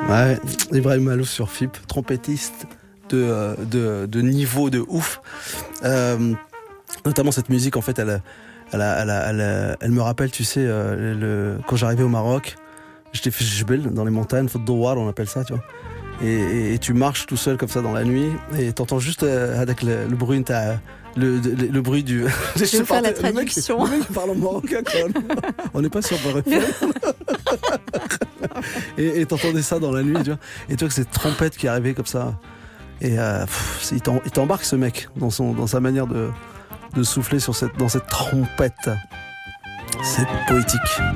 Ouais, Ibrahim Malouf sur FIP, trompettiste de niveau de ouf. Notamment cette musique, en fait, elle me rappelle, tu sais, quand j'arrivais au Maroc, j'étais fait Jbel dans les montagnes, Fadouar, on appelle ça, tu vois. Et tu marches tout seul comme ça dans la nuit et t'entends juste avec le bruit le bruit du. Je vais vous faire la traduction. Le mec parle en marocain quand même. On n'est pas sur Beurre et t'entendais ça dans la nuit, tu vois. Et tu vois que cette trompette qui arrivait comme ça. Et il t'embarque ce mec dans sa manière de souffler dans cette trompette. C'est poétique.